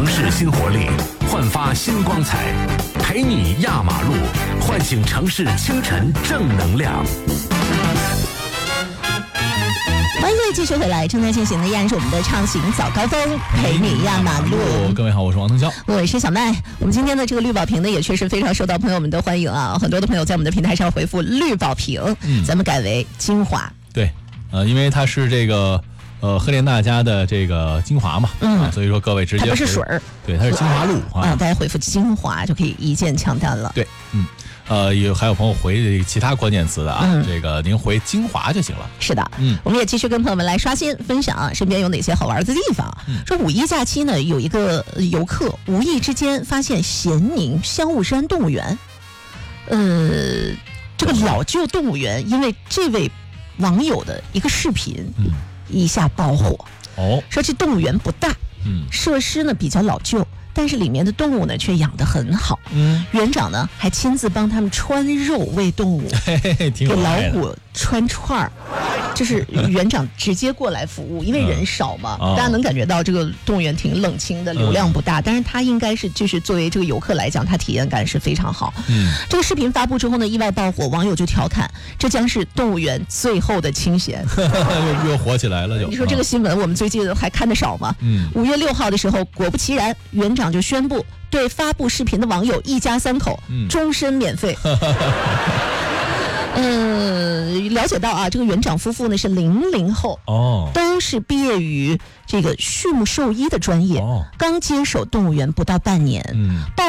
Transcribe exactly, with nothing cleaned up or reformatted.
城市新活力，焕发新光彩，陪你压马路，唤醒城市清晨正能量。 欢迎各位继续回来，正在进行的依然是我们的畅行早高峰，陪你压马路。 各位好，我是王腾霄， 我是小麦。我们今天的这个绿宝瓶呢，也确实非常受到朋友们的欢迎啊！很多的朋友在我们的平台上回复绿宝瓶，嗯，咱们改为精华。 对，呃，因为它是这个呃赫莲娜家的这个精华嘛，嗯、啊，所以说各位直接它不是水儿， 对，它是精华露啊， 啊，大家回复精华就可以一键抢单了。 对，嗯。呃，有还有朋友回其他关键词的啊，嗯、这个您回精华就行了。 是的，嗯，我们也继续跟朋友们来刷新分享身边有哪些好玩的地方。嗯、说五一假期呢，有一个游客无意之间发现咸宁香雾山动物园，呃，这个老旧动物园因为这位网友的一个视频，嗯，一下爆火。哦，说这动物园不大，嗯，设施呢比较老旧。但是里面的动物呢却养得很好，嗯，园长呢还亲自帮他们穿肉喂动物， 嘿嘿嘿，挺给老虎穿串儿，这是园长直接过来服务，因为人少嘛，嗯、大家能感觉到这个动物园挺冷清的，流量不大，嗯、但是他应该是就是作为这个游客来讲，他体验感是非常好。嗯，这个视频发布之后呢，意外爆火，网友就调侃这将是动物园最后的清闲， 又又火起来了就。 你说这个新闻我们最近还看得少吗？嗯，五月六号的时候，果不其然，园长就宣布对发布视频的网友一家三口终身免费。嗯，了解到啊，这个园长夫妇呢是零零后，哦，都是毕业于这个畜牧兽医的专业，哦，刚接手动物园不到半年，嗯。